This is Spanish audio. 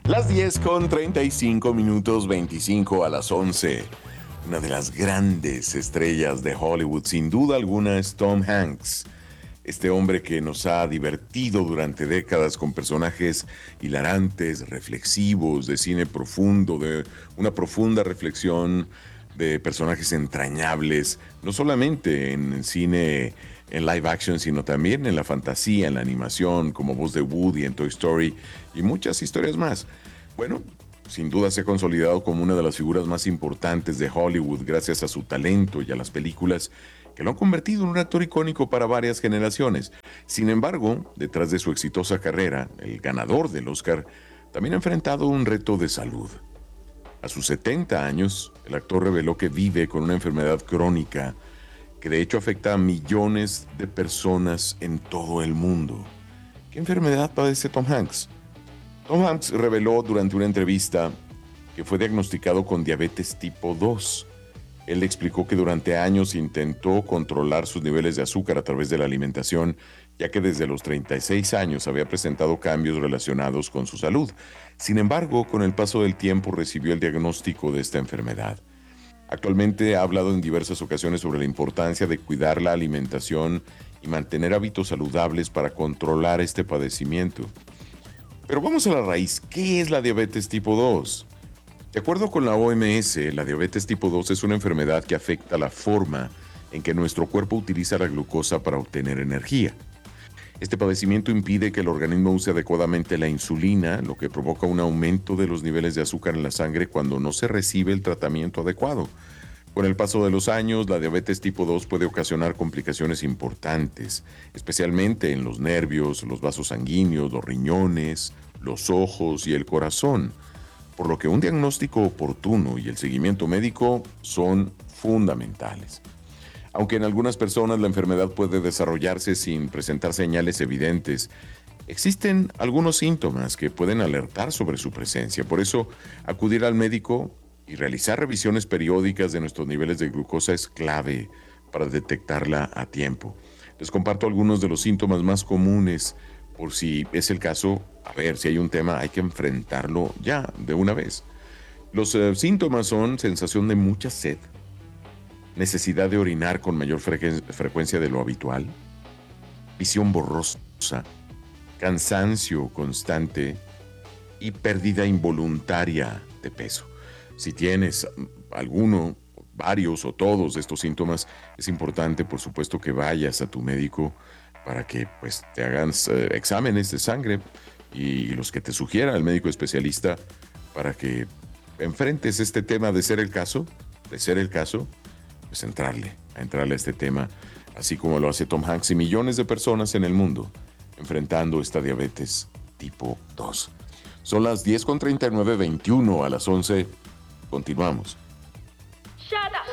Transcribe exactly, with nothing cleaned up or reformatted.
Las diez con treinta y cinco minutos, veinticinco a las once. Una de las grandes estrellas de Hollywood, sin duda alguna, es Tom Hanks. Este hombre que nos ha divertido durante décadas con personajes hilarantes, reflexivos, de cine profundo, de una profunda reflexión de personajes entrañables, no solamente en el cine en live action, sino también en la fantasía, en la animación, como voz de Woody en Toy Story y muchas historias más. Bueno, sin duda se ha consolidado como una de las figuras más importantes de Hollywood gracias a su talento y a las películas que lo han convertido en un actor icónico para varias generaciones. Sin embargo, detrás de su exitosa carrera, el ganador del Oscar también ha enfrentado un reto de salud. A sus setenta años, el actor reveló que vive con una enfermedad crónica que de hecho afecta a millones de personas en todo el mundo. ¿Qué enfermedad padece Tom Hanks? Tom Hanks reveló durante una entrevista que fue diagnosticado con diabetes tipo dos. Él explicó que durante años intentó controlar sus niveles de azúcar a través de la alimentación, ya que desde los treinta y seis años había presentado cambios relacionados con su salud. Sin embargo, con el paso del tiempo recibió el diagnóstico de esta enfermedad. Actualmente ha hablado en diversas ocasiones sobre la importancia de cuidar la alimentación y mantener hábitos saludables para controlar este padecimiento. Pero vamos a la raíz. ¿Qué es la diabetes tipo dos? De acuerdo con la O M S, la diabetes tipo dos es una enfermedad que afecta la forma en que nuestro cuerpo utiliza la glucosa para obtener energía. Este padecimiento impide que el organismo use adecuadamente la insulina, lo que provoca un aumento de los niveles de azúcar en la sangre cuando no se recibe el tratamiento adecuado. Con el paso de los años, la diabetes tipo dos puede ocasionar complicaciones importantes, especialmente en los nervios, los vasos sanguíneos, los riñones, los ojos y el corazón, por lo que un diagnóstico oportuno y el seguimiento médico son fundamentales. Aunque en algunas personas la enfermedad puede desarrollarse sin presentar señales evidentes, existen algunos síntomas que pueden alertar sobre su presencia. Por eso, acudir al médico y realizar revisiones periódicas de nuestros niveles de glucosa es clave para detectarla a tiempo. Les comparto algunos de los síntomas más comunes por si es el caso. A ver, si hay un tema hay que enfrentarlo ya, de una vez. Los eh, síntomas son sensación de mucha sed, necesidad de orinar con mayor fre- frecuencia de lo habitual, visión borrosa, cansancio constante y pérdida involuntaria de peso. Si tienes alguno, varios o todos de estos síntomas, es importante, por supuesto, que vayas a tu médico para que pues, te hagan eh, exámenes de sangre y los que te sugiera el médico especialista para que enfrentes este tema de ser el caso, de ser el caso, pues entrarle, a entrarle a este tema, así como lo hace Tom Hanks y millones de personas en el mundo enfrentando esta diabetes tipo dos. Son las diez con treinta y nueve, veintiuno a las once. Continuamos.